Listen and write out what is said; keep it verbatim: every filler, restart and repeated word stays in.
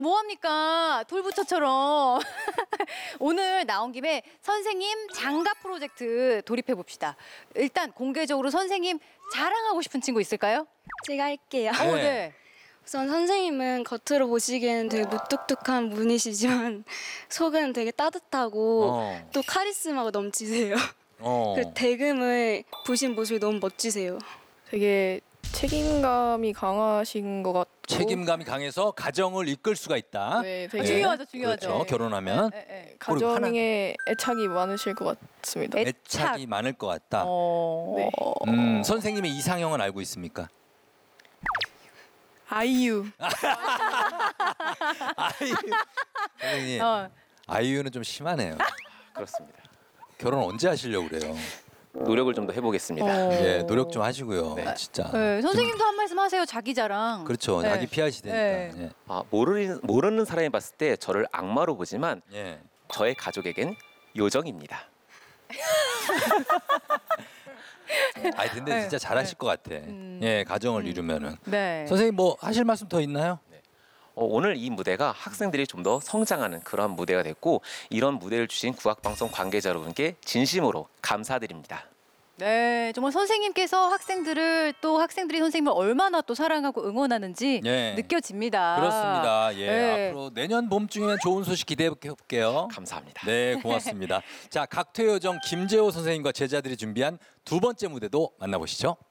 뭐합니까? 돌부처처럼. 오늘 나온 김에 선생님 장갑 프로젝트 돌입해 봅시다. 일단 공개적으로 선생님 자랑하고 싶은 친구 있을까요? 제가 할게요. 어, 네. 우선 선생님은 겉으로 보시기에는 되게 무뚝뚝한 분이시지만 속은 되게 따뜻하고 어. 또 카리스마가 넘치세요. 어. 그 대금을 부신 모습이 너무 멋지세요. 되게 책임감이 강하신 것 같고 책임감이 강해서 가정을 이끌 수가 있다. 네, 되게 중요하죠, 중요하죠. 그렇죠. 결혼하면 네, 네, 네. 가정에 애착이 많으실 것 같습니다. 애- 애착이 많을 것 같다. 어... 네. 음, 선생님의 이상형은 알고 있습니까? 아이유. 아이유. 선생님, 어. 아이유는 좀 심하네요. 그렇습니다. 결혼 언제 하시려고 그래요? 노력을 좀 더 해보겠습니다. 어. 예, 노력 좀 하시고요. 네. 진짜. 네, 선생님도 한 말씀 하세요. 자기 자랑. 그렇죠. 네. 자기 피하시니까. 네. 예. 아, 모르는, 모르는 사람이 봤을 때 저를 악마로 보지만 예. 저의 가족에겐 요정입니다. 아니 근데 네. 진짜 잘하실 것 같아. 음. 예, 가정을 이루면은. 네. 선생님 뭐 하실 말씀 더 있나요? 어, 오늘 이 무대가 학생들이 좀 더 성장하는 그런 무대가 됐고 이런 무대를 주신 국악방송 관계자 여러분께 진심으로 감사드립니다. 네, 정말 선생님께서 학생들을 또 학생들이 선생님을 얼마나 또 사랑하고 응원하는지 예. 느껴집니다. 그렇습니다. 예. 네. 앞으로 내년 봄쯤이면 좋은 소식 기대해 볼게요. 감사합니다. 네, 고맙습니다. 자, 각퇴요정 김재호 선생님과 제자들이 준비한 두 번째 무대도 만나보시죠.